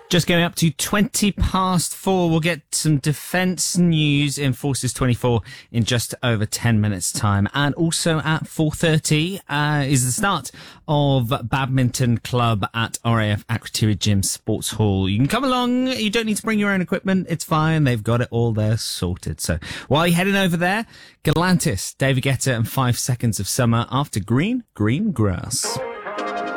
Just going up to 20 past 4. We'll get some defence news in Forces 24 in just over 10 minutes' time. And also at 4:30 is the start of Badminton Club at RAF Akrotiri Gym Sports Hall. You can come along. You don't need to bring your own equipment. It's fine. They've got it all there sorted. So while you're heading over there, Galantis, David Guetta and 5 Seconds of Summer after Green Grass.